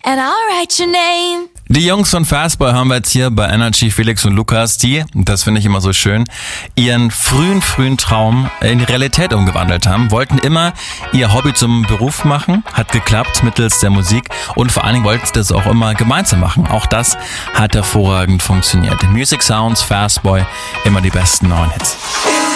and I'll write your name. Die Jungs von Fastboy haben wir jetzt hier bei Energy, Felix und Lukas, die, das finde ich immer so schön, ihren frühen Traum in die Realität umgewandelt haben, wollten immer ihr Hobby zum Beruf machen, hat geklappt mittels der Musik und vor allen Dingen wollten sie das auch immer gemeinsam machen. Auch das hat hervorragend funktioniert. Music Sounds, Fastboy, immer die besten neuen Hits.